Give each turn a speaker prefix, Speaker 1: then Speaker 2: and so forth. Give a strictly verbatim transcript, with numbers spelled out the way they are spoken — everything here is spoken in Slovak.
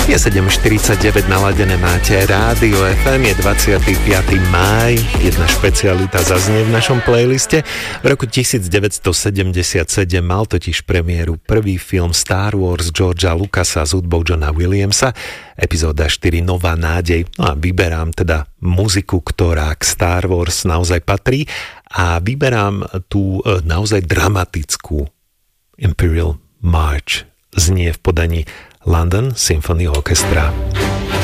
Speaker 1: Je sedem štyridsaťdeväť, naladené máte Rádio ef em, je dvadsiateho piateho máj, jedna špecialita zaznie v našom playliste. V roku devätnásťstosedemdesiatsedem mal totiž premiéru prvý film Star Wars Georgea Lucasa s hudbou Johna Williamsa, epizóda štyri Nová nádej. No a vyberám teda muziku, ktorá k Star Wars naozaj patrí a vyberám tú naozaj dramatickú Imperial March. Znie v podaní London Symphony Orchestra.